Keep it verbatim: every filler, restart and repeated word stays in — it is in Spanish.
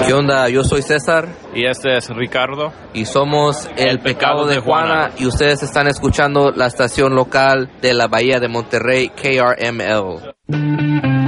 ¿Qué onda? Yo soy César. Y este es Ricardo. Y somos El, El Pecado de Juana. Y ustedes están escuchando la estación local de la Bahía de Monterrey, K R M L.